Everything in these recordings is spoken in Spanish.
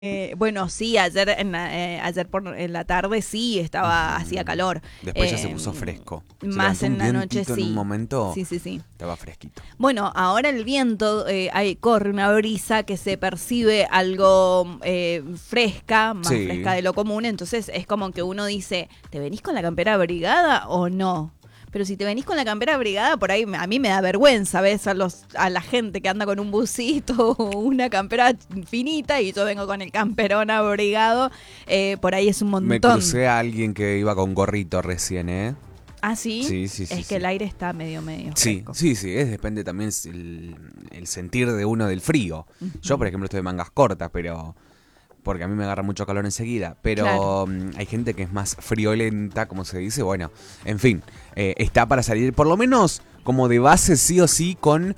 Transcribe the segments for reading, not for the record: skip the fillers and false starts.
Bueno, sí, ayer en la tarde sí hacía Ujú. calor. Después ya se Eh, puso fresco. Se Más levantó un en la noche vientito en un sí. momento, Sí, sí, sí. estaba fresquito. Bueno, ahora el viento, corre una brisa que se percibe algo fresca, más fresca Sí. de lo común, entonces es como que uno dice, ¿te venís con la campera abrigada o no? Pero si te venís con la campera abrigada, por ahí a mí me da vergüenza, ¿ves? A la gente que anda con un busito o una campera finita y yo vengo con el camperón abrigado, por ahí es un Me montón. crucé a alguien que iba con gorrito recién, ¿eh? ¿Ah, sí? Sí, sí, sí, Es que el sí. aire está medio Sí, fresco. sí, sí, depende también el sentir de uno del frío. Yo, por Ujú. ejemplo, estoy de mangas cortas, pero porque a mí me agarra mucho calor enseguida, Claro. pero hay gente que es más friolenta, como se dice, bueno, en fin, está para salir por lo menos como de base sí o sí con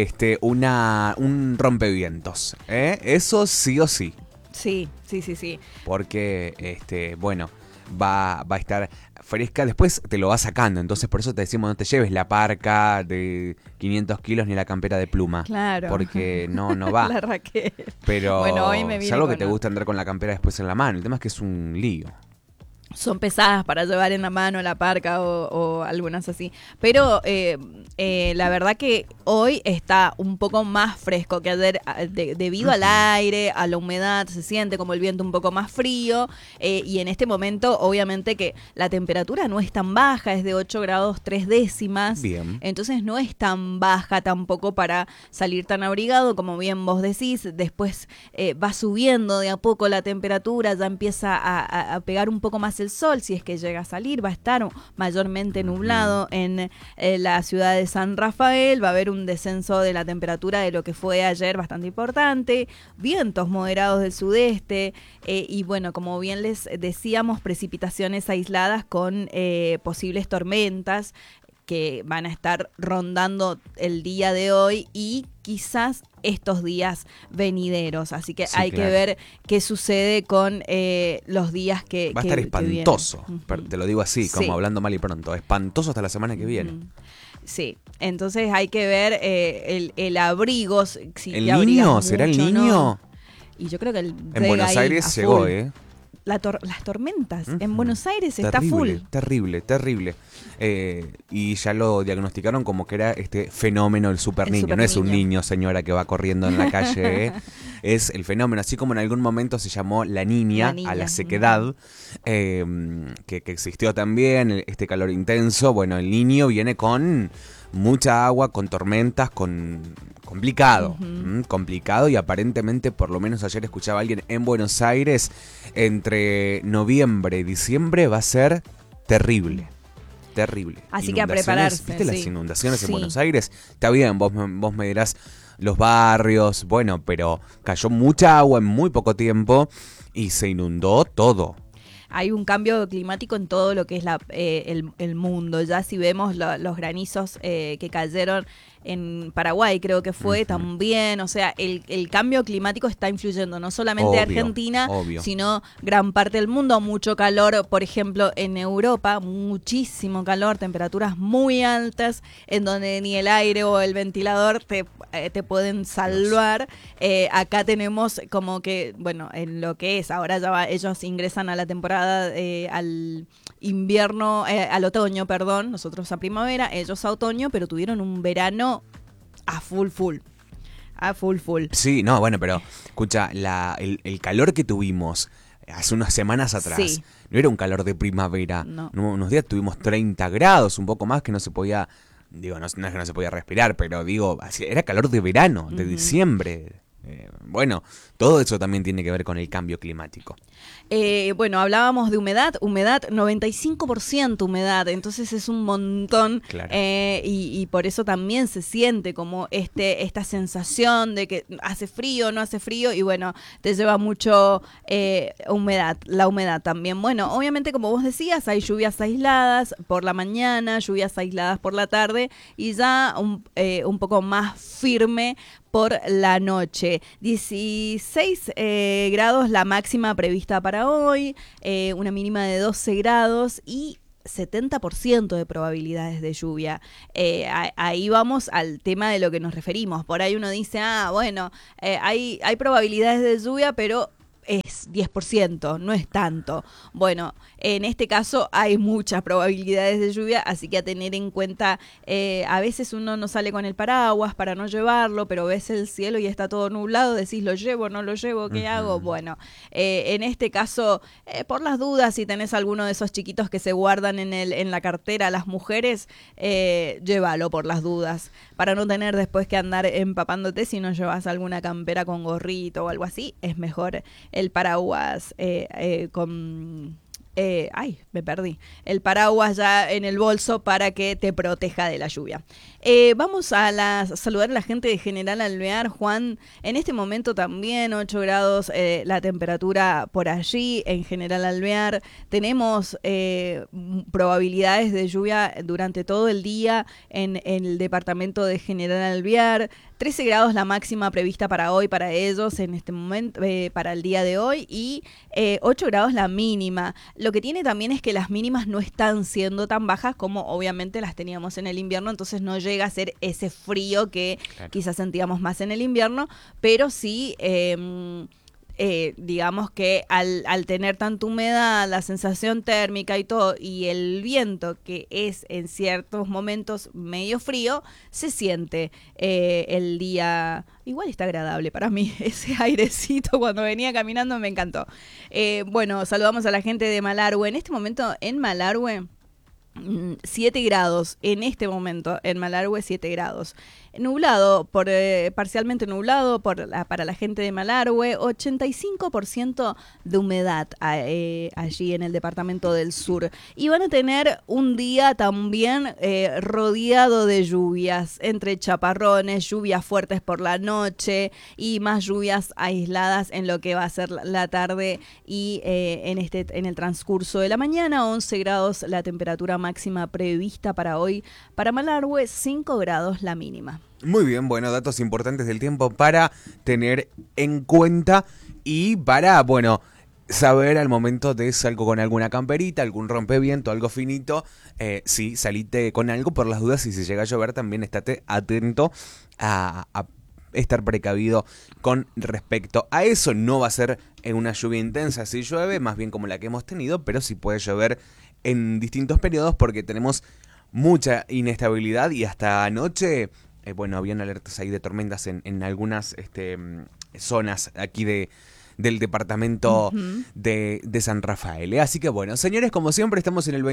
un rompevientos, ¿eh? Eso sí o sí, Sí, sí, sí, sí. porque bueno, va a estar fresca, después te lo va sacando, entonces por eso te decimos no te lleves la parca de 500 kilos ni la campera de pluma, Claro. porque no va. La Raquel. Bueno, hoy me Pero vine salvo que te con... gusta andar con la campera después en la mano. El tema es que es un lío. Son pesadas para llevar en la mano la parca o algunas así. Pero la verdad que hoy está un poco más fresco que ayer debido al Ujú. aire, a la humedad, se siente como el viento un poco más frío. Y en este momento, obviamente que la temperatura no es tan baja, es de 8 grados 3 décimas. Bien. Entonces no es tan baja tampoco para salir tan abrigado, como bien vos decís. Después va subiendo de a poco la temperatura, ya empieza a pegar un poco más el sol, si es que llega a salir, va a estar mayormente Ujú. nublado en la ciudad de San Rafael, va a haber un descenso de la temperatura de lo que fue ayer bastante importante, vientos moderados del sudeste y bueno, como bien les decíamos, precipitaciones aisladas con posibles tormentas que van a estar rondando el día de hoy y quizás estos días venideros. Así que Sí, hay que claro. ver qué sucede con los días Va a estar que vienen. espantoso. Ujú. Te lo digo así, como Sí. hablando mal y pronto. Espantoso hasta la semana que viene. Ujú. Sí, entonces hay que ver el abrigo, si ¿El te abrigas niño? ¿Será el mucho o no. niño? Y yo creo que él En llega Buenos ahí a Aires llegó, full. ¿eh? Las tormentas en Ujú. Buenos Aires está full. Terrible, terrible, terrible. Y ya lo diagnosticaron como que era este fenómeno el super El niño. super No es un niño. niño, señora, que va corriendo en la calle. Es el fenómeno. Así como en algún momento se llamó la La niña a la niña. Ujú. sequedad, que existió también, este calor intenso. Bueno, el niño viene con mucha agua, con tormentas, con complicado, Ujú. complicado y aparentemente, por lo menos ayer escuchaba a alguien en Buenos Aires, entre noviembre y diciembre va a ser terrible. Terrible. Así que a Inundaciones, prepararse, ¿viste las sí. inundaciones en Sí. Buenos Aires? Está bien, vos me dirás los barrios, bueno, pero cayó mucha agua en muy poco tiempo y se inundó todo. Hay un cambio climático en todo lo que es el mundo. Ya si vemos los granizos que cayeron en Paraguay, creo que fue Ujú. también. O sea, el cambio climático está influyendo no solamente a Obvio, Argentina, obvio. sino gran parte del mundo. Mucho calor, por ejemplo, en Europa, muchísimo calor, temperaturas muy altas, en donde ni el aire o el ventilador te pueden Dios. salvar. Acá tenemos como que, bueno, en lo que es, ahora ya ellos ingresan a la temporada, al invierno, al otoño, perdón, nosotros a primavera, ellos a otoño, pero tuvieron un verano a full, a full. Sí, no, bueno, pero escucha, el calor que tuvimos hace unas semanas atrás Sí, no era un calor de primavera. no. Unos días tuvimos 30 grados, un poco más que no se podía, digo, no es que no se podía respirar, pero digo, era calor de verano, de Ujú. diciembre. Bueno, todo eso también tiene que ver con el cambio climático. Bueno, hablábamos de humedad 95% humedad, entonces es un montón Claro. y por eso también se siente como esta sensación de que hace frío, no hace frío y bueno, te lleva mucho humedad, la humedad también. Bueno, obviamente como vos decías, hay lluvias aisladas por la mañana, lluvias aisladas por la tarde y ya un poco más firme por la noche. 16 grados la máxima prevista para hoy, una mínima de 12 grados y 70% de probabilidades de lluvia. Ahí vamos al tema de lo que nos referimos. Por ahí uno dice, bueno, hay probabilidades de lluvia, pero es 10%, no es tanto. Bueno, en este caso hay muchas probabilidades de lluvia, así que a tener en cuenta, a veces uno no sale con el paraguas para no llevarlo, pero ves el cielo y está todo nublado, decís, ¿lo llevo, no lo llevo, qué hago? Bueno, en este caso, por las dudas, si tenés alguno de esos chiquitos que se guardan en la cartera las mujeres, llévalo por las dudas, para no tener después que andar empapándote si no llevas alguna campera con gorrito o algo así, es mejor el paraguas con... me perdí. El paraguas ya en el bolso para que te proteja de la lluvia. Vamos a saludar a la gente de General Alvear. Juan, en este momento también 8 grados la temperatura por allí en General Alvear. Tenemos probabilidades de lluvia durante todo el día en el departamento de General Alvear. 13 grados la máxima prevista para hoy, para ellos en este momento, para el día de hoy, y 8 grados la mínima. Lo que tiene también es que las mínimas no están siendo tan bajas como obviamente las teníamos en el invierno, entonces no llega a ser ese frío que quizás sentíamos más en el invierno, pero sí... digamos que al tener tanta humedad, la sensación térmica y todo, y el viento que es en ciertos momentos medio frío, se siente el día. Igual está agradable para mí, ese airecito cuando venía caminando me encantó. Bueno, saludamos a la gente de Malargüe. En este momento en Malargüe 7 grados, en este momento en Malargüe 7 grados. Nublado, parcialmente nublado para la gente de Malargüe, 85% de humedad allí en el departamento del sur. Y van a tener un día también rodeado de lluvias, entre chaparrones, lluvias fuertes por la noche y más lluvias aisladas en lo que va a ser la tarde y en el transcurso de la mañana. 11 grados la temperatura máxima prevista para hoy. Para Malargüe, 5 grados la mínima. Muy bien, bueno, datos importantes del tiempo para tener en cuenta y para, bueno, saber al momento de salgo con alguna camperita, algún rompeviento, algo finito. Sí, salite con algo por las dudas, y si llega a llover también estate atento a estar precavido con respecto a eso. No va a ser en una lluvia intensa si llueve, más bien como la que hemos tenido, pero sí puede llover en distintos periodos porque tenemos mucha inestabilidad y hasta anoche... bueno, habían alertas ahí de tormentas en algunas zonas aquí del departamento de San Rafael. Así que bueno, señores, como siempre estamos en el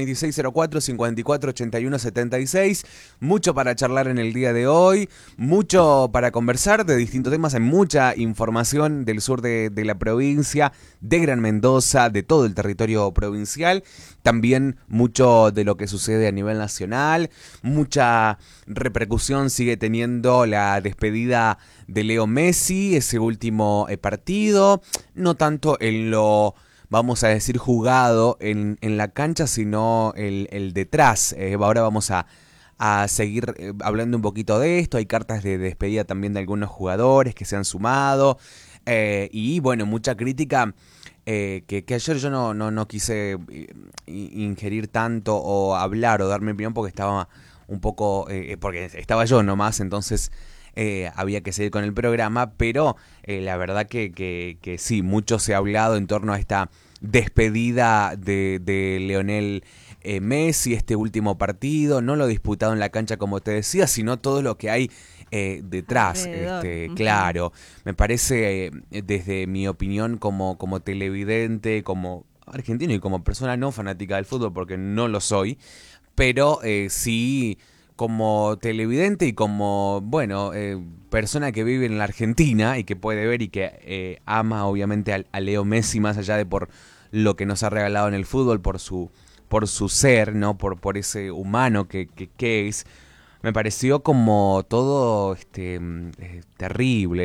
2604-5481-76. Mucho para charlar en el día de hoy, mucho para conversar de distintos temas. Hay mucha información del sur de la provincia, de Gran Mendoza, de todo el territorio provincial. También mucho de lo que sucede a nivel nacional. Mucha repercusión sigue teniendo la despedida de Leo Messi, ese último partido. No tanto en lo, vamos a decir, jugado en la cancha, sino el detrás. Ahora vamos a seguir hablando un poquito de esto. Hay cartas de despedida también de algunos jugadores que se han sumado. Y bueno, mucha crítica. Que ayer yo no quise ingerir tanto o hablar o dar mi opinión porque estaba un poco, porque estaba yo nomás, entonces había que seguir con el programa, pero la verdad que sí, mucho se ha hablado en torno a esta despedida de Lionel Messi, este último partido, no lo disputado en la cancha como te decía, sino todo lo que hay detrás, claro. Me parece, desde mi opinión como televidente, como argentino y como persona no fanática del fútbol, porque no lo soy, pero sí como televidente y como, bueno, persona que vive en la Argentina y que puede ver y que ama obviamente a Leo Messi, más allá de por lo que nos ha regalado en el fútbol, por su ser, ¿no? Por ese humano que es. Me pareció como todo terrible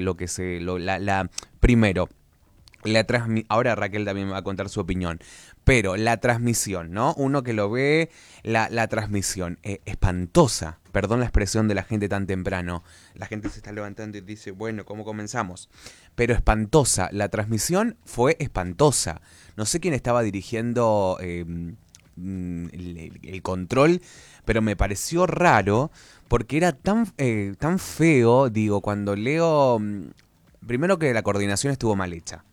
primero, ahora Raquel también me va a contar su opinión, pero la transmisión, ¿no? Uno que lo ve, la transmisión, espantosa, perdón la expresión de la gente tan temprano, la gente se está levantando y dice, bueno, ¿cómo comenzamos? Pero espantosa, la transmisión fue espantosa, no sé quién estaba dirigiendo el control, pero me pareció raro porque era tan feo, digo, cuando leo, primero que la coordinación estuvo mal hecha,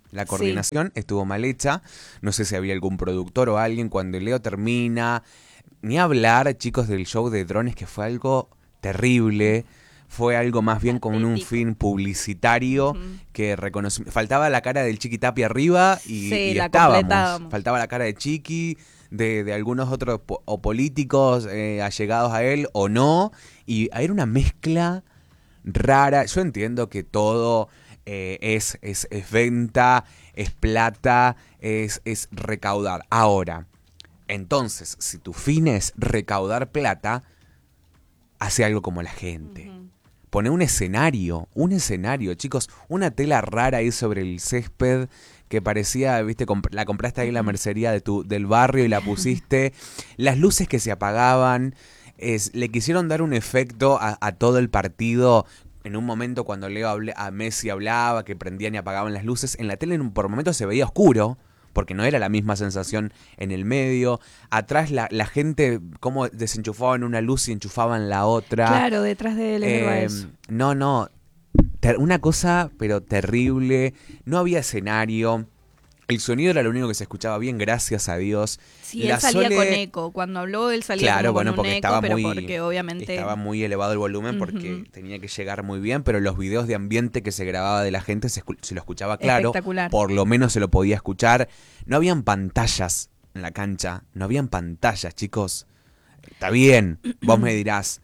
La coordinación estuvo mal hecha. No sé si había algún productor o alguien. Cuando Leo termina, ni hablar, chicos, del show de drones, que fue algo terrible. Fue algo más bien con un fin publicitario que faltaba la cara del Chiqui Tapia arriba y estábamos. Faltaba la cara de Chiqui, de algunos otros o políticos allegados a él o no. Y era una mezcla rara. Yo entiendo que todo es venta, es plata, es recaudar. Ahora, entonces, si tu fin es recaudar plata, hace algo como la gente. Pone un escenario, chicos, una tela rara ahí sobre el césped que parecía, viste, la compraste ahí en la mercería del barrio y la pusiste. Las luces que se apagaban, le quisieron dar un efecto a todo el partido. En un momento cuando a Messi hablaba, que prendían y apagaban las luces, en la tele por momentos se veía oscuro, porque no era la misma sensación en el medio. Atrás la gente cómo desenchufaban una luz y enchufaban la otra. Claro, detrás de él. No, una cosa pero terrible. No había escenario. El sonido era lo único que se escuchaba bien, gracias a Dios. Sí, él salía con eco. Cuando habló, él salía con un eco, pero porque obviamente... Estaba muy elevado el volumen porque tenía que llegar muy bien, pero los videos de ambiente que se grababa de la gente se lo escuchaba claro. Espectacular. Por lo menos se lo podía escuchar. No habían pantallas en la cancha. No habían pantallas, chicos. Está bien, vos me dirás,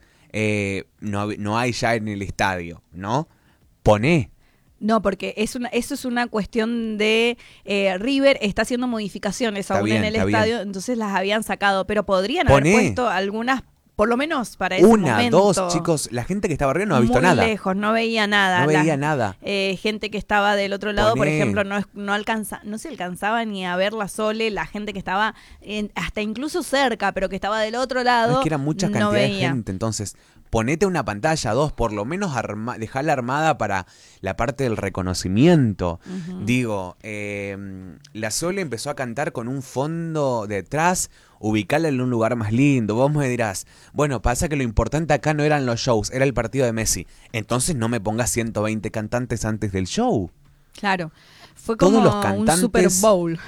no hay ya en el estadio, ¿no? Poné. No, porque eso es una cuestión de River está haciendo modificaciones aún en el estadio, entonces las habían sacado, pero podrían haber puesto algunas, por lo menos para ese momento. Dos, chicos, la gente que estaba arriba no ha visto nada. Muy lejos, no veía nada. Gente que estaba del otro lado, por ejemplo, no se alcanzaba ni a ver la Sole, la gente que estaba hasta incluso cerca, pero que estaba del otro lado. Es que era mucha cantidad de gente, entonces... Ponete una pantalla, por lo menos dejarla armada para la parte del reconocimiento. Digo, la Sole empezó a cantar con un fondo detrás, ubicarla en un lugar más lindo. Vos me dirás, bueno, pasa que lo importante acá no eran los shows, era el partido de Messi. Entonces no me pongas 120 cantantes antes del show. Claro, fue como un Super Bowl.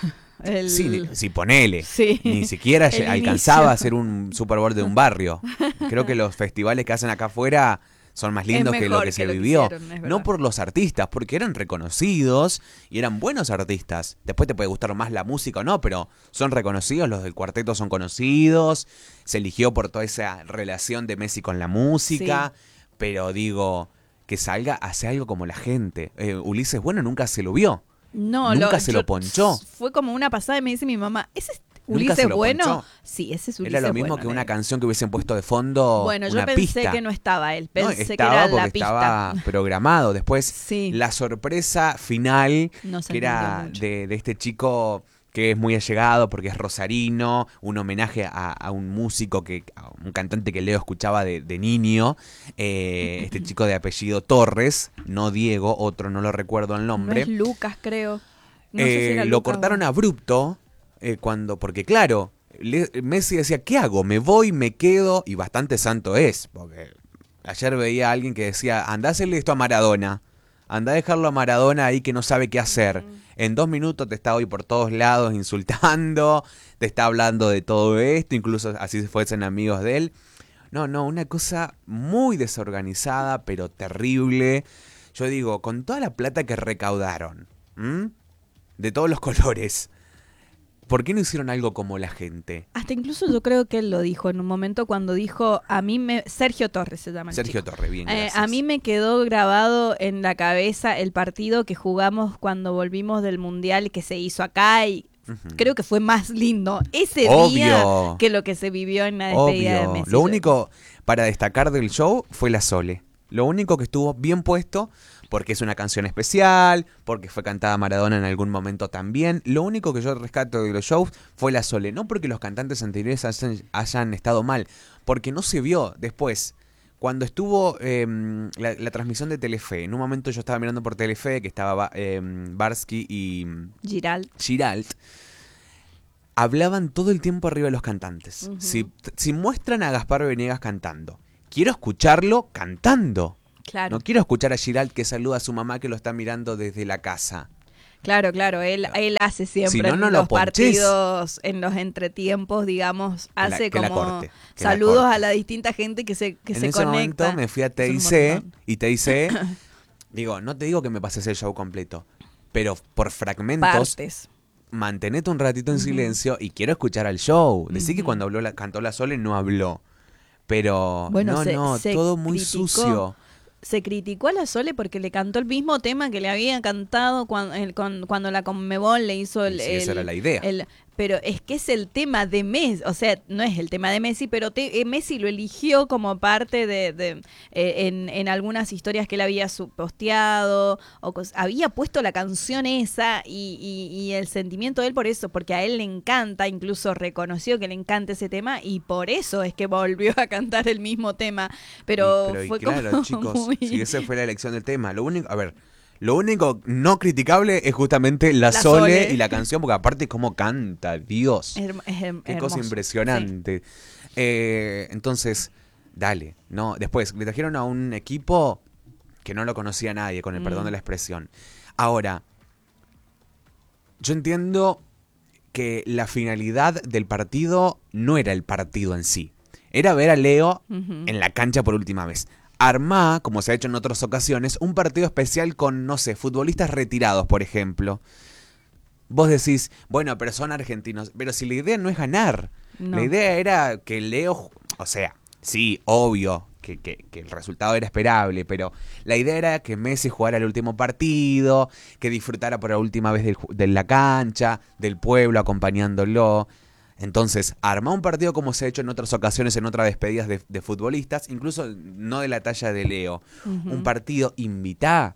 Sí, ponele. Sí. Ni siquiera alcanzaba a ser un Super Bowl de un barrio. Creo que los festivales que hacen acá afuera son más lindos que lo que se vivió. No por los artistas, porque eran reconocidos y eran buenos artistas. Después te puede gustar más la música o no, pero son reconocidos, los del cuarteto son conocidos. Se eligió por toda esa relación de Messi con la música. Sí. Pero digo, que salga, hace algo como la gente. Ulises Bueno nunca se lo vio. No, nunca se lo ponchó. Fue como una pasada y me dice mi mamá, ¿ese es Ulises Bueno? Ponchó. Sí, ese es Ulises Bueno. Era lo mismo que una canción que hubiesen puesto de fondo. Bueno, yo pensé pista. Que no estaba él, pensé que era la pista. Estaba programado. Después, la sorpresa final, que era de este chico que es muy allegado porque es rosarino, un homenaje a un músico, a un cantante que Leo escuchaba de niño, este chico de apellido Torres, no Diego, otro no lo recuerdo el nombre. No es Lucas, creo. No sé si era lo Lucas cortaron abrupto porque claro, Messi decía, ¿qué hago? ¿Me voy? ¿Me quedo? Y bastante santo es, porque ayer veía a alguien que decía, andá a hacerle esto a Maradona. Andá a dejarlo a Maradona ahí que no sabe qué hacer. En 2 minutos te está hoy por todos lados insultando, te está hablando de todo esto, incluso así fuesen amigos de él. No, una cosa muy desorganizada, pero terrible. Yo digo, con toda la plata que recaudaron, de todos los colores, ¿por qué no hicieron algo como la gente? Hasta incluso yo creo que él lo dijo en un momento cuando dijo, Sergio Torres se llama. Sergio Torres, bien, gracias. A mí me quedó grabado en la cabeza el partido que jugamos cuando volvimos del Mundial que se hizo acá y creo que fue más lindo ese día que lo que se vivió en la despedida de Messi. Lo único para destacar del show fue la Sole. Lo único que estuvo bien puesto, porque es una canción especial, porque fue cantada Maradona en algún momento también. Lo único que yo rescato de los shows fue la Sole. No porque los cantantes anteriores hayan estado mal, porque no se vio después. Cuando estuvo la transmisión de Telefe, en un momento yo estaba mirando por Telefe, que estaba Barsky y Giralt, hablaban todo el tiempo arriba de los cantantes. Si muestran a Gaspar Venegas cantando, quiero escucharlo cantando. Claro. No quiero escuchar a Giralt que saluda a su mamá que lo está mirando desde la casa. Claro, claro, él hace siempre Si no, no en lo los ponches. partidos, en los entretiempos, digamos, hace Que la como corte, que la saludos corte. a la distinta gente que se En se ese momento conecta. me fui a Es un TIC montón. y TIC, digo, no te digo que me pases el show completo, pero por fragmentos, Partes. mantenete un ratito en Ujú. silencio y quiero escuchar al show. Decí que Ujú. cuando cantó la Sole no habló, pero Bueno, no, se todo muy criticó. sucio. Se criticó a la Sole porque le cantó el mismo tema que le había cantado cuando la Conmebol le hizo Y sí, esa era la idea. pero es que es el tema de Messi, o sea, no es el tema de Messi, pero Messi lo eligió como parte en algunas historias que él había posteado, había puesto la canción esa y el sentimiento de él por eso, porque a él le encanta, incluso reconoció que le encanta ese tema y por eso es que volvió a cantar el mismo tema, pero Y fue claro, como chicos, muy... si esa fue la elección del tema, lo único no criticable es justamente la La Sole Sole. y la canción, porque aparte cómo canta, Dios. Qué cosa Hermoso. impresionante. Entonces, dale, ¿no? Después, le trajeron a un equipo que no lo conocía nadie, con el perdón de la expresión. Ahora, yo entiendo que la finalidad del partido no era el partido en sí. Era ver a Leo en la cancha por última vez. Armá, como se ha hecho en otras ocasiones, un partido especial con, no sé, futbolistas retirados, por ejemplo. Vos decís, bueno, pero son argentinos. Pero si la idea no es ganar. No. La idea era que Leo, o sea, sí, obvio que el resultado era esperable, pero la idea era que Messi jugara el último partido, que disfrutara por la última vez de la cancha, del pueblo acompañándolo. Entonces, armá un partido como se ha hecho en otras ocasiones, en otras despedidas de futbolistas, incluso no de la talla de Leo. Un partido, invitá.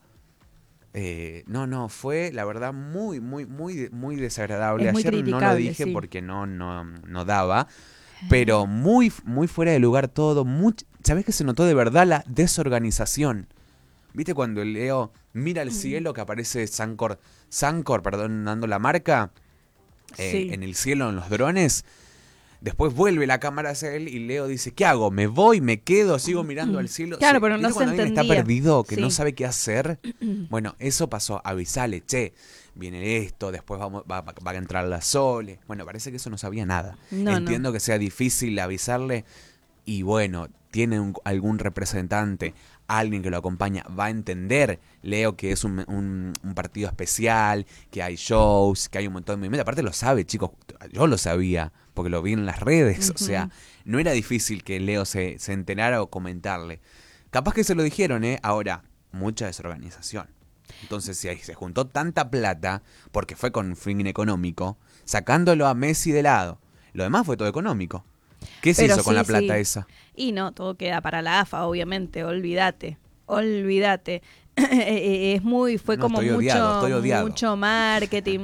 No, fue la verdad muy desagradable. Es muy Ayer no lo criticable, dije sí. porque no daba, pero muy fuera de lugar todo. ¿Sabés qué se notó de verdad? La desorganización. ¿Viste cuando Leo mira al cielo que aparece Sancor, perdón, dando la marca Sí. en el cielo en los drones? Después vuelve la cámara hacia él y Leo dice, ¿qué hago? ¿Me voy? ¿Me quedo? ¿Sigo mirando al cielo? Claro, pero no ¿Viste se cuando alguien está entendía? perdido, que no Sí. sabe qué hacer? Bueno, eso pasó. Avisale, che, viene esto, después va a entrar la Sole. Bueno, parece que eso no sabía nada. No, Entiendo que sea difícil avisarle y bueno, tiene algún representante, alguien que lo acompaña, va a entender, Leo, que es un partido especial, que hay shows, que hay un montón de movimiento. Aparte lo sabe, chicos, yo lo sabía, porque lo vi en las redes, o sea, no era difícil que Leo se enterara o comentarle. Capaz que se lo dijeron, Ahora, mucha desorganización. Entonces, si ahí se juntó tanta plata, porque fue con fin económico, sacándolo a Messi de lado, lo demás fue todo económico. ¿Qué se Pero hizo con la sí, plata sí. esa? Y no, todo queda para la AFA, obviamente, olvídate. Fue No, como estoy odiado. mucho marketing,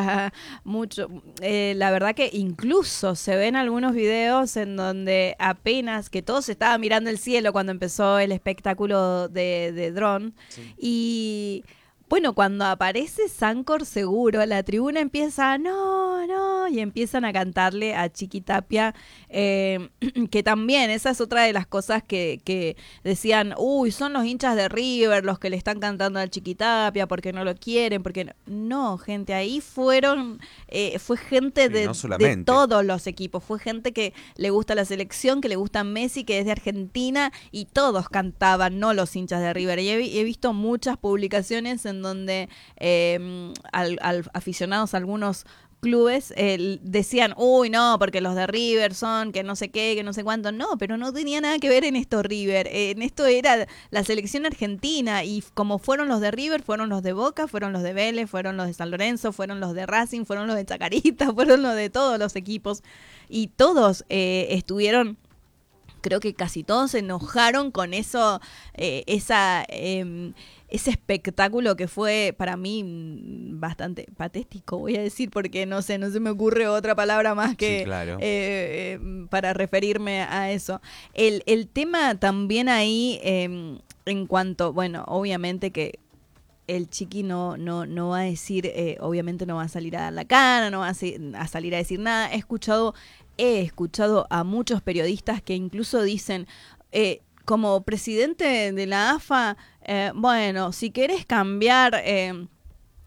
la verdad que incluso se ven algunos videos en donde apenas que todos estaban mirando el cielo cuando empezó el espectáculo de dron y bueno, cuando aparece Sancor seguro, la tribuna empieza, no, y empiezan a cantarle a Chiqui Tapia, que también, esa es otra de las cosas que decían, uy, son los hinchas de River los que le están cantando al Chiqui Tapia porque no lo quieren, porque no, gente, ahí fue gente Sí, no de solamente. todos los equipos, fue gente que le gusta la selección, que le gusta Messi, que es de Argentina, y todos cantaban, no los hinchas de River. Y he visto muchas publicaciones en donde aficionados a algunos clubes decían, uy, no, porque los de River son que no sé qué, que no sé cuánto. No, pero no tenía nada que ver en esto River. En esto era la selección argentina y como fueron los de River, fueron los de Boca, fueron los de Vélez, fueron los de San Lorenzo, fueron los de Racing, fueron los de Chacarita, fueron los de todos los equipos. Y todos estuvieron... Creo que casi todos se enojaron con eso, ese espectáculo que fue para mí bastante patético, voy a decir, porque no se me ocurre otra palabra más que Sí, claro. para referirme a eso. El tema también ahí, en cuanto, bueno, obviamente que el Chiqui no va a decir, obviamente no va a salir a dar la cara, no va a salir a decir nada. He escuchado a muchos periodistas que incluso dicen, como presidente de la AFA, bueno, si querés cambiar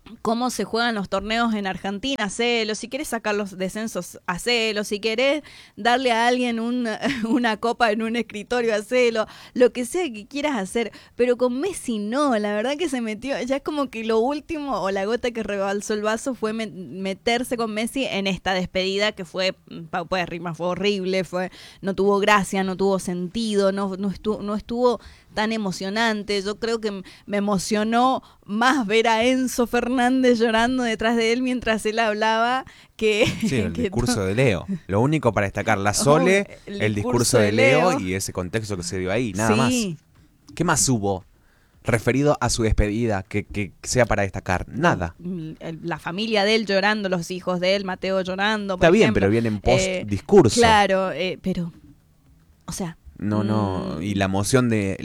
cómo se juegan los torneos en Argentina, hacelo. Si querés sacar los descensos, hacelo. Si querés darle a alguien una copa en un escritorio, hacelo. Lo que sea que quieras hacer. Pero con Messi no, la verdad que se metió, ya es como que lo último, o la gota que rebalsó el vaso, fue meterse con Messi en esta despedida que fue, pues rima, fue horrible, no tuvo gracia, no tuvo sentido, no estuvo tan emocionante. Yo creo que me emocionó más ver a Enzo Fernández llorando detrás de él mientras él hablaba que... Sí, el discurso de Leo. Lo único para destacar, la Sole, el discurso de Leo y ese contexto que se dio ahí, nada más. ¿Qué más hubo referido a su despedida que sea para destacar? Nada. La familia de él llorando, los hijos de él, Mateo llorando, por Está bien, ejemplo. pero viene en post-discurso. Claro, pero... O sea... No, y la emoción de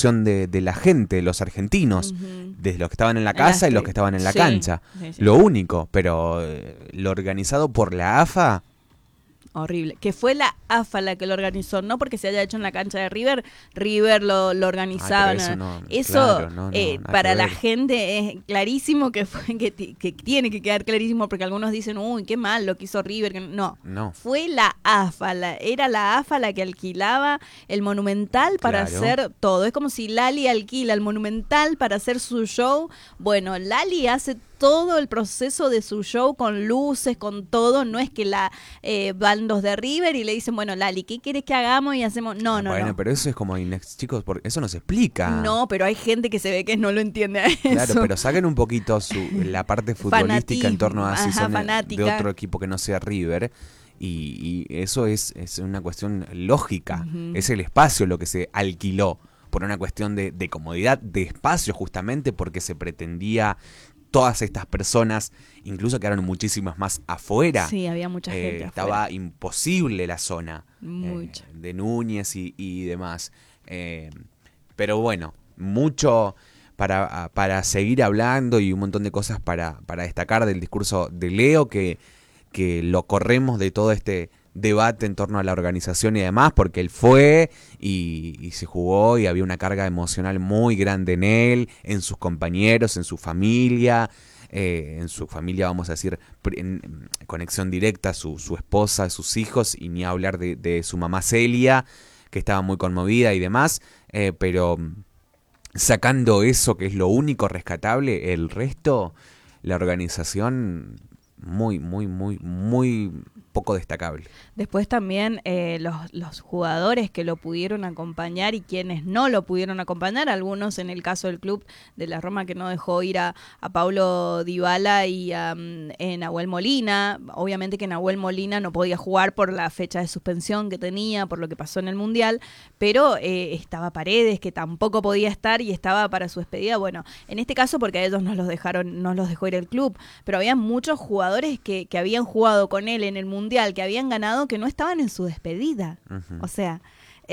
la gente, los argentinos, de los que estaban en la casa y los que estaban en la cancha. Sí. Lo único, pero lo organizado por la AFA. Horrible. Que fue la AFA la que lo organizó, no porque se haya hecho en la cancha de River. River lo organizaba. Eso para la gente es clarísimo que tiene que quedar clarísimo, porque algunos dicen, uy, qué mal lo que hizo River. No. Fue la AFA, era la AFA la que alquilaba el Monumental para hacer todo. Es como si Lali alquila el Monumental para hacer su show. Bueno, Lali hace todo el proceso de su show con luces, con todo. No es que van los de River y le dicen, bueno, Lali, ¿qué quieres que hagamos? Y hacemos... No. Bueno, pero eso es como, chicos, porque eso no se explica. No, pero hay gente que se ve que no lo entiende a eso. Claro, pero saquen un poquito la parte futbolística en torno a si son de otro equipo que no sea River. Y eso es una cuestión lógica. Es el espacio lo que se alquiló por una cuestión de comodidad, de espacio, justamente porque se pretendía... Todas estas personas, incluso quedaron muchísimas más afuera. Sí, había mucha gente estaba afuera. Imposible la zona de Núñez y demás. Pero bueno, mucho para seguir hablando y un montón de cosas para destacar del discurso de Leo, que lo corremos de todo este debate en torno a la organización y demás, porque él fue y se jugó y había una carga emocional muy grande en él, en sus compañeros, en su familia, vamos a decir, en conexión directa, su esposa, sus hijos, y ni hablar de su mamá Celia, que estaba muy conmovida y demás, pero sacando eso, que es lo único rescatable, el resto, la organización muy, muy, muy, muy poco destacable. Después también los jugadores que lo pudieron acompañar y quienes no lo pudieron acompañar, algunos en el caso del club de la Roma que no dejó ir a Paulo Dybala y a Nahuel Molina. Obviamente que Nahuel Molina no podía jugar por la fecha de suspensión que tenía, por lo que pasó en el Mundial, pero estaba Paredes, que tampoco podía estar y estaba para su despedida. Bueno, en este caso porque a ellos no los dejó ir el club, pero había muchos jugadores que habían jugado con él en el Mundial, que habían ganado, que no estaban en su despedida. O sea,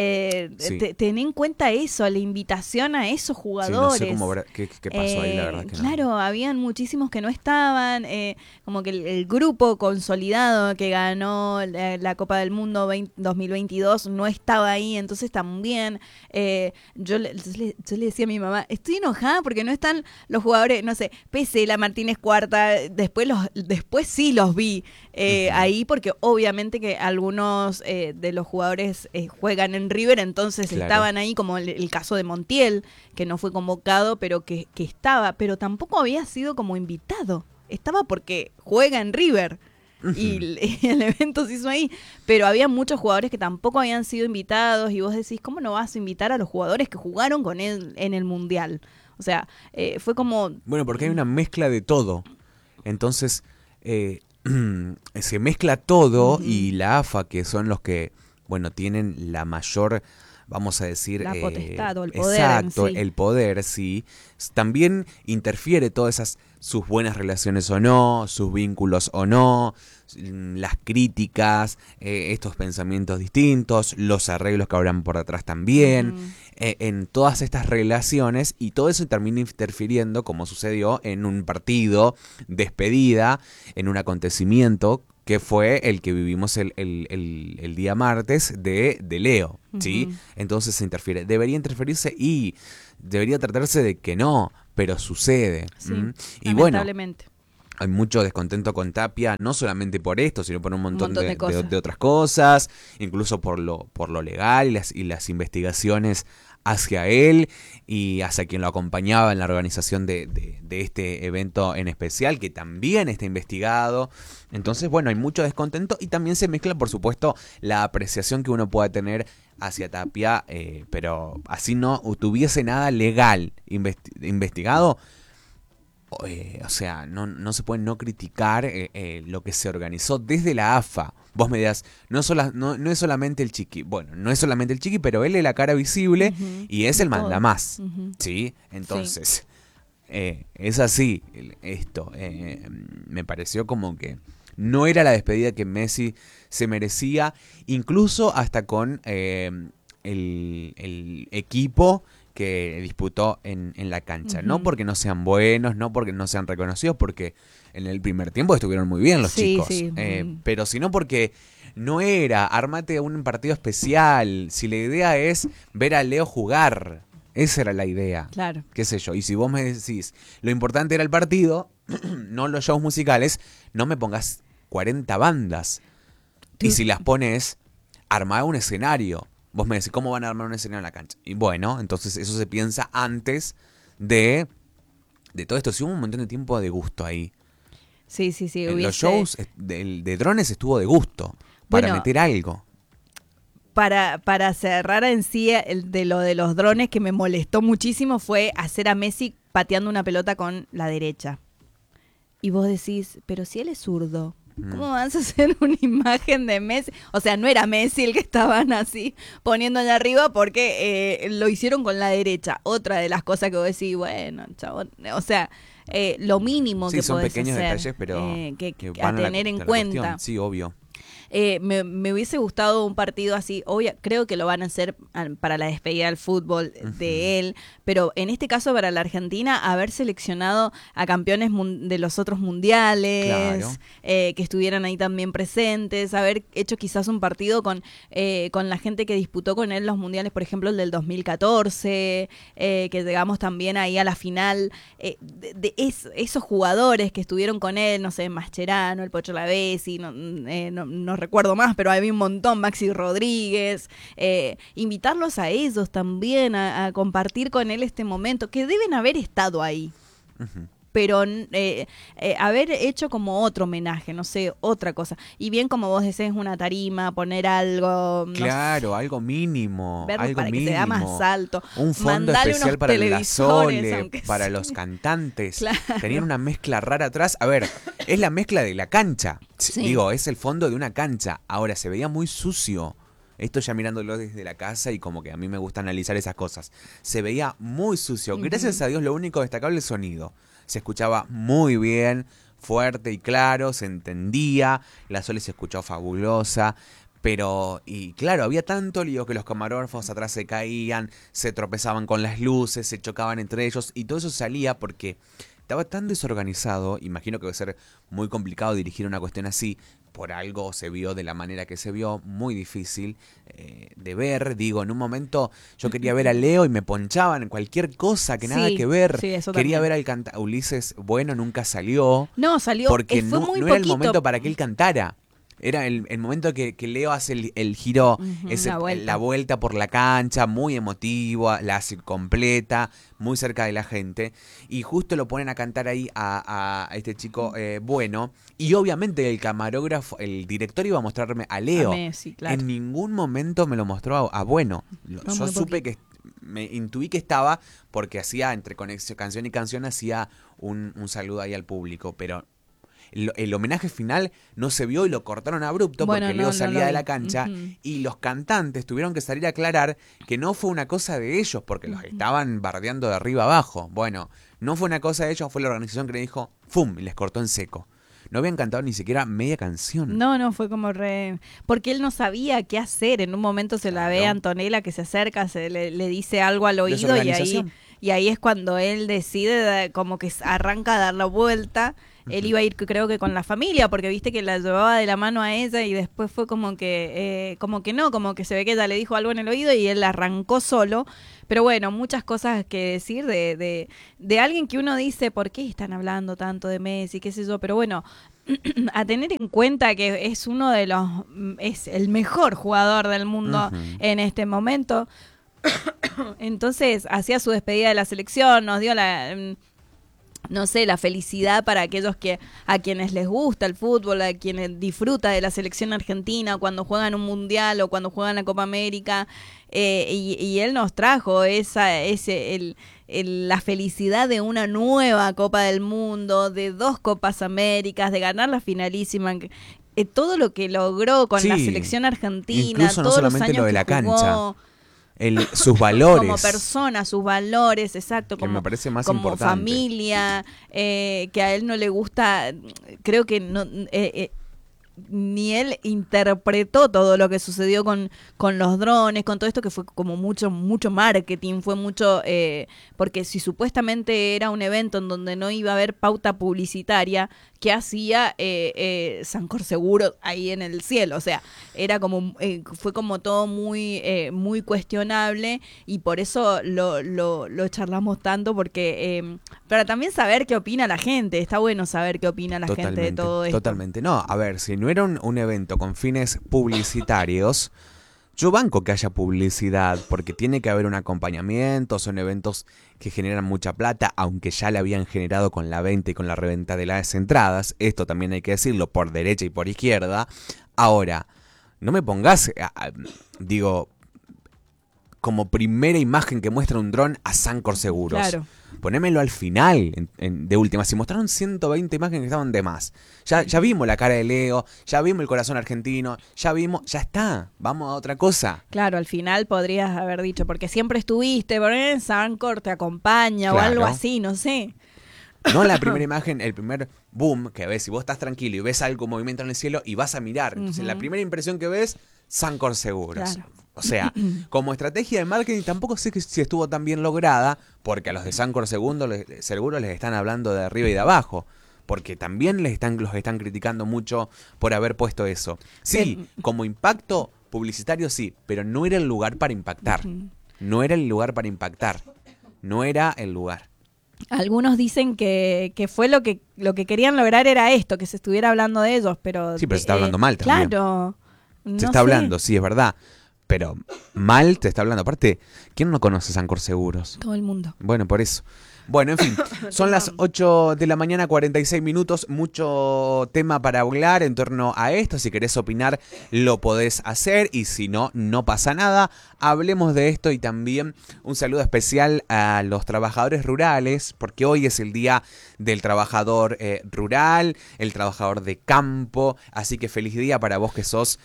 ten en cuenta eso, la invitación a esos jugadores. Sí, no sé qué pasó ahí, la verdad que claro, habían muchísimos que no estaban, como que el grupo consolidado que ganó la Copa del Mundo 2022 no estaba ahí, entonces también yo le decía a mi mamá, estoy enojada porque no están los jugadores, no sé, Pesela, Martínez Cuarta, después sí los vi ahí, porque obviamente que algunos de los jugadores juegan en River, entonces estaban ahí, como el caso de Montiel, que no fue convocado, pero que estaba, pero tampoco había sido como invitado, estaba porque juega en River. Y el evento se hizo ahí, pero había muchos jugadores que tampoco habían sido invitados, y vos decís, ¿cómo no vas a invitar a los jugadores que jugaron con él en el Mundial? O sea, fue como... Bueno, porque hay una mezcla de todo, entonces se mezcla todo, y la AFA, que son los que, bueno, tienen la mayor, vamos a decir... La potestad o el poder. Exacto, el poder, sí. También interfiere todas sus buenas relaciones o no, sus vínculos o no, las críticas, estos pensamientos distintos, los arreglos que habrán por detrás también, en todas estas relaciones, y todo eso termina interfiriendo, como sucedió en un partido, despedida, en un acontecimiento que fue el que vivimos el día martes de Leo, ¿sí? Entonces se interfiere. Debería interferirse y debería tratarse de que no, pero sucede. Sí, Y bueno, lamentablemente. hay mucho descontento con Tapia, no solamente por esto, sino por un montón de cosas. de otras cosas, incluso por lo legal y las investigaciones hacia él y hacia quien lo acompañaba en la organización de este evento en especial, que también está investigado. Entonces, bueno, hay mucho descontento y también se mezcla, por supuesto, la apreciación que uno pueda tener hacia Tapia, pero así no tuviese nada legal investigado. O sea, no se puede no criticar lo que se organizó desde la AFA. Vos me dirás, no es solamente el Chiqui. Bueno, no es solamente el Chiqui, pero él es la cara visible y es el mandamás. ¿Sí? Entonces, es así esto. Me pareció como que no era la despedida que Messi se merecía, incluso hasta con el equipo que disputó en la cancha. No porque no sean buenos, no porque no sean reconocidos, porque en el primer tiempo estuvieron muy bien los chicos. Sí. Pero sino porque no era, armate un partido especial. Si la idea es ver a Leo jugar, esa era la idea. Claro. Qué sé yo. Y si vos me decís, lo importante era el partido, no los shows musicales, no me pongas 40 bandas. Y si las pones, armá un escenario. Vos me decís, ¿cómo van a armar un escenario en la cancha? Y bueno, entonces eso se piensa antes de todo esto. Sí, hubo un montón de tiempo de gusto ahí. Sí. En los shows de drones estuvo de gusto, para meter algo. Para cerrar en sí de los drones, que me molestó muchísimo, fue hacer a Messi pateando una pelota con la derecha. Y vos decís, pero si él es zurdo, ¿cómo vas a hacer una imagen de Messi? O sea, no era Messi el que estaban así poniendo allá arriba porque lo hicieron con la derecha. Otra de las cosas que vos decís, bueno, chabón, o sea, lo mínimo que son podés pequeños hacer, detalles, pero que van a tener en cuenta. Cuestión. Sí, obvio. Me hubiese gustado un partido así, creo que lo van a hacer para la despedida del fútbol de él, pero en este caso para la Argentina haber seleccionado a campeones de los otros mundiales, Claro. Que estuvieran ahí también presentes, haber hecho quizás un partido con la gente que disputó con él los mundiales, por ejemplo el del 2014, que llegamos también ahí a la final, esos jugadores que estuvieron con él, no sé, Mascherano, el Pocho Lavezzi, no recuerdo más, pero había un montón, Maxi Rodríguez, invitarlos a ellos también a compartir con él este momento, que deben haber estado ahí, pero haber hecho como otro homenaje, no sé, otra cosa, y bien como vos decís, una tarima, poner algo, claro, algo mínimo, verlo algo para mínimo, que se vea más alto, un fondo mandale especial unos para la televisores, Sole, aunque para sea. los cantantes, Claro. tenían una mezcla rara atrás, a ver, es la mezcla de la cancha, Sí. digo, es el fondo de una cancha, ahora se veía muy sucio. Esto ya mirándolo desde la casa y como que a mí me gusta analizar esas cosas. Se veía muy sucio. Gracias a Dios lo único destacable es el sonido. Se escuchaba muy bien, fuerte y claro, se entendía. La Sole se escuchó fabulosa. Pero, y claro, había tanto lío que los camarógrafos atrás se caían, se tropezaban con las luces, se chocaban entre ellos. Y todo eso salía porque estaba tan desorganizado. Imagino que va a ser muy complicado dirigir una cuestión así. Por algo se vio de la manera que se vio, muy difícil de ver. Digo, en un momento yo quería ver a Leo y me ponchaban en cualquier cosa que nada que ver. Sí, eso Quería también. ver al Ulises, bueno, nunca salió. No, salió, Porque fue muy no era el poquito. momento para que él cantara. Era el momento que Leo hace el giro, la vuelta por la cancha, muy emotivo, la hace completa, muy cerca de la gente. Y justo lo ponen a cantar ahí a este chico bueno. Y obviamente el camarógrafo, el director iba a mostrarme a Leo. A Messi, claro. En ningún momento me lo mostró a bueno. No, Yo muy supe que me intuí que estaba porque hacía entre canción y canción hacía un saludo ahí al público, pero el homenaje final no se vio y lo cortaron abrupto porque Leo salía de la cancha y los cantantes tuvieron que salir a aclarar que no fue una cosa de ellos porque los estaban bardeando de arriba abajo. Bueno, no fue una cosa de ellos, fue la organización que le dijo ¡fum! Y les cortó en seco. No habían cantado ni siquiera media canción. No, fue como porque él no sabía qué hacer. En un momento se la ve a Antonella que se acerca, le dice algo al oído y ahí es cuando él decide como que arranca a dar la vuelta. él iba a ir creo que con la familia, porque viste que la llevaba de la mano a ella y después fue como que no, como que se ve que ella le dijo algo en el oído y él arrancó solo. Pero bueno, muchas cosas que decir de alguien que uno dice, ¿por qué están hablando tanto de Messi? ¿Qué sé yo? Pero bueno, a tener en cuenta que es es el mejor jugador del mundo en este momento. Entonces, hacía su despedida de la selección, nos dio no sé, la felicidad para aquellos a quienes les gusta el fútbol, a quienes disfrutan de la selección argentina cuando juegan un mundial o cuando juegan la Copa América, y él nos trajo la felicidad de una nueva Copa del Mundo, de 2 Copas Américas, de ganar la finalísima, todo lo que logró con la selección argentina, incluso no todos los solamente años lo de que la jugó, cancha. Sus valores. Como persona, sus valores, exacto. Que me parece más como importante. familia, que a él no le gusta, creo que no... ni él interpretó todo lo que sucedió con los drones, con todo esto que fue como mucho marketing, fue mucho, porque si supuestamente era un evento en donde no iba a haber pauta publicitaria, ¿qué hacía Sancor Seguro ahí en el cielo? O sea, era como, fue como todo muy cuestionable, y por eso lo charlamos tanto, porque para también saber qué opina la gente, está bueno saber qué opina la gente de todo esto. Totalmente, no, a ver, si no era un evento con fines publicitarios, yo banco que haya publicidad, porque tiene que haber un acompañamiento, son eventos que generan mucha plata, aunque ya la habían generado con la venta y con la reventa de las entradas, esto también hay que decirlo, por derecha y por izquierda. Ahora, no me pongas, digo, como primera imagen que muestra un dron a Sancor Seguros. Claro. Ponémelo al final, de última. Si mostraron 120 imágenes que estaban de más. Ya vimos la cara de Leo, ya vimos el corazón argentino, ya está, vamos a otra cosa. Claro, al final podrías haber dicho, porque siempre estuviste, Sancor te acompaña, claro, o algo así, no sé. No la primera imagen, el primer boom que ves, si vos estás tranquilo y ves algo, movimiento en el cielo y vas a mirar. Entonces la primera impresión que ves, Sancor Seguros. Claro. O sea, como estrategia de marketing tampoco sé si estuvo tan bien lograda, porque a los de Sancor Seguros les están hablando de arriba y de abajo, porque también los están criticando mucho por haber puesto eso. Sí, como impacto publicitario sí, pero no era el lugar para impactar. No era el lugar para impactar. No era el lugar. Algunos dicen que fue lo que querían lograr era esto, que se estuviera hablando de ellos, pero... Sí, pero se está hablando mal también. Claro. Se está hablando, sí, es verdad. Pero mal te está hablando. Aparte, ¿quién no conoce Sancor Seguros? Todo el mundo. Bueno, por eso. Bueno, en fin, son las 8 de la mañana, 46 minutos, mucho tema para hablar en torno a esto. Si querés opinar, lo podés hacer, y si no, no pasa nada. Hablemos de esto, y también un saludo especial a los trabajadores rurales, porque hoy es el día del trabajador rural, el trabajador de campo, así que feliz día para vos que sos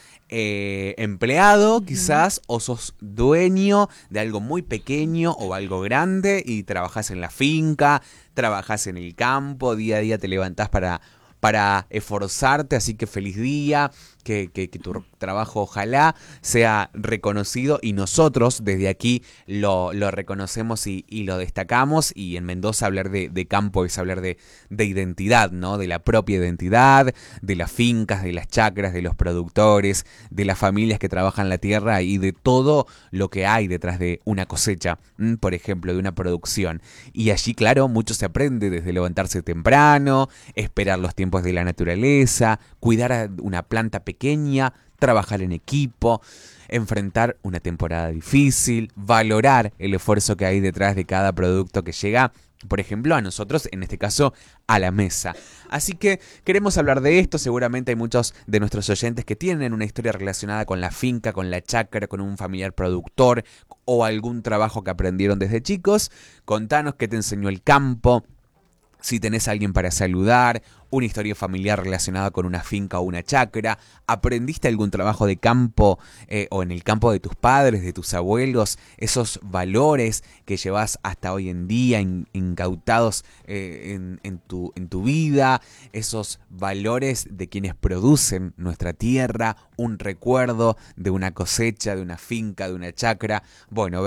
empleado quizás, o sos dueño de algo muy pequeño o algo grande y trabajás en la finca, trabajás en el campo, día a día te levantás para esforzarte, así que feliz día, que tu trabajo ojalá sea reconocido, y nosotros desde aquí lo reconocemos y lo destacamos. Y en Mendoza hablar de campo es hablar de identidad, ¿no? De la propia identidad, de las fincas, de las chacras, de los productores, de las familias que trabajan la tierra y de todo lo que hay detrás de una cosecha, por ejemplo, de una producción. Y allí, claro, mucho se aprende, desde levantarse temprano, esperar los tiempos de la naturaleza, cuidar a una planta pequeña, trabajar en equipo, enfrentar una temporada difícil, valorar el esfuerzo que hay detrás de cada producto que llega, por ejemplo, a nosotros, en este caso, a la mesa. Así que queremos hablar de esto. Seguramente hay muchos de nuestros oyentes que tienen una historia relacionada con la finca, con la chacra, con un familiar productor o algún trabajo que aprendieron desde chicos. Contanos qué te enseñó el campo, si tenés a alguien para saludar, una historia familiar relacionada con una finca o una chacra, aprendiste algún trabajo de campo o en el campo de tus padres, de tus abuelos, esos valores que llevas hasta hoy en día incautados en tu vida, esos valores de quienes producen nuestra tierra, un recuerdo de una cosecha, de una finca, de una chacra. Bueno,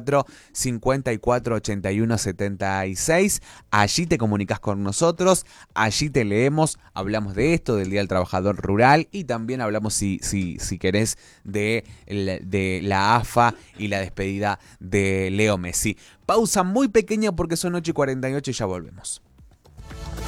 2604-5481-76, allí te comunicas con nosotros. allí te leemos, hablamos de esto, del Día del Trabajador Rural y también hablamos, si querés, de la AFA y la despedida de Leo Messi. Pausa muy pequeña porque son 8:48 y ya volvemos.